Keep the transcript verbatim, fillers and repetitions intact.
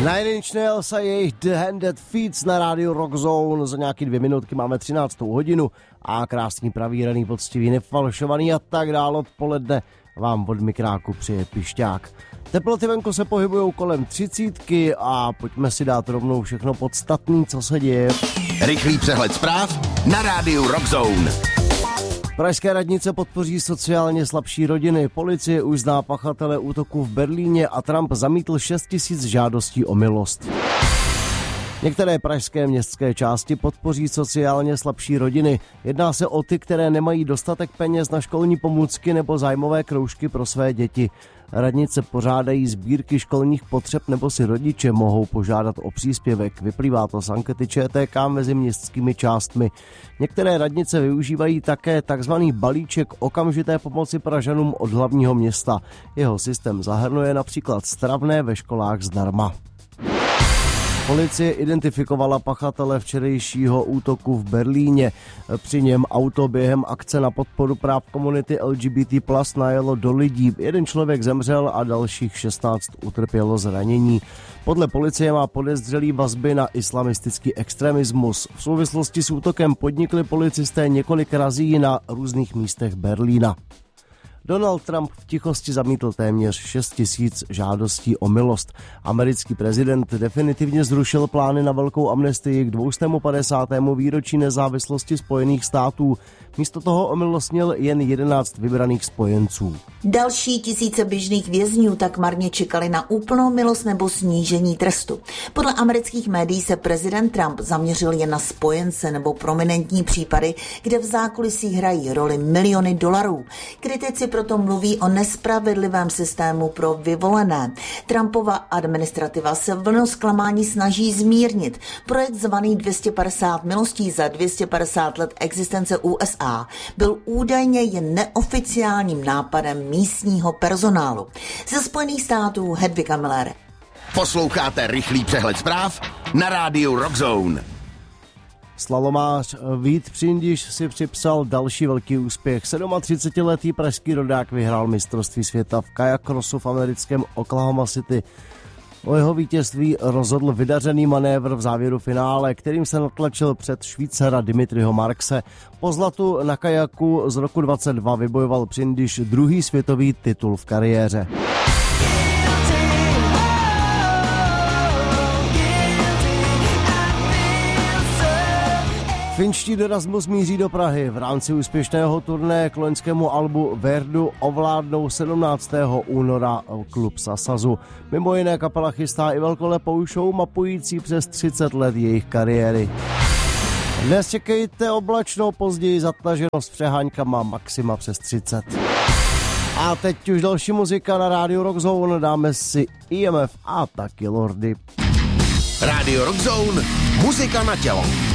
Nine Inch Nails a jejich The Handed Feats na rádiu Rock Zone. Za nějaký dvě minutky máme třináctou hodinu a krásný, pravíraný, poctivý, nefalšovaný a tak dál odpoledne vám od mikráku přijde Pišťák. Teploty venku se pohybují kolem třicítky a pojďme si dát rovnou všechno podstatný, co se děje. Rychlý přehled zpráv na rádiu Rock Zone. Pražské radnice podpoří sociálně slabší rodiny. Policie už zná pachatele útoku v Berlíně a Trump zamítl šest tisíc žádostí o milost. Některé pražské městské části podpoří sociálně slabší rodiny. Jedná se o ty, které nemají dostatek peněz na školní pomůcky nebo zájmové kroužky pro své děti. Radnice pořádají sbírky školních potřeb nebo si rodiče mohou požádat o příspěvek. Vyplývá to z ankety ČTK mezi městskými částmi. Některé radnice využívají také takzvaný balíček okamžité pomoci Pražanům od hlavního města. Jeho systém zahrnuje například stravné ve školách zdarma. Policie identifikovala pachatele včerejšího útoku v Berlíně. Při něm auto během akce na podporu práv komunity L G B T plus najelo do lidí. Jeden člověk zemřel a dalších šestnáct utrpělo zranění. Podle policie má podezřelý vazby na islamistický extremismus. V souvislosti s útokem podnikli policisté několik razí na různých místech Berlína. Donald Trump v tichosti zamítl téměř šest tisíc žádostí o milost. Americký prezident definitivně zrušil plány na velkou amnestii k dvěstě padesátému výročí nezávislosti Spojených států. Místo toho omilostnil jen jedenáct vybraných spojenců. Další tisíce běžných vězňů tak marně čekali na úplnou milost nebo snížení trestu. Podle amerických médií se prezident Trump zaměřil jen na spojence nebo prominentní případy, kde v zákulisí hrají roli miliony dolarů. Kritici proto mluví o nespravedlivém systému pro vyvolené. Trumpova administrativa se vlnu zklamání snaží zmírnit. Projekt zvaný dvě stě padesát milostí za dvě stě padesát let existence U S A byl údajně jen neoficiálním nápadem místního personálu. Ze Spojených států Hedvika Miller. Posloucháte rychlý přehled zpráv na rádiu Rock Zone. Slalomář Vít Přindiš si připsal další velký úspěch. třicetisedmiletý pražský rodák vyhrál mistrovství světa v kajakrosu v americkém Oklahoma City. O jeho vítězství rozhodl vydařený manévr v závěru finále, kterým se natlačil před Švýcara Dimitriho Markse. Po zlatu na kajaku z roku dvacet dva vybojoval Přindiš druhý světový titul v kariéře. Finští Erasmus míří do Prahy. V rámci úspěšného turné k loňskému albu Verdu ovládnou sedmnáctého února klub Sasazu. Mimo jiné kapela chystá i velkolepou show mapující přes třicet let jejich kariéry. Dnes čekejte oblačno, později zataženo s přeháňkama, maxima přes třicet. A teď už další muzika na rádiu Rock Zone, dáme si I M F a taky Lordy. Rádio Rock Zone, muzika na tělo.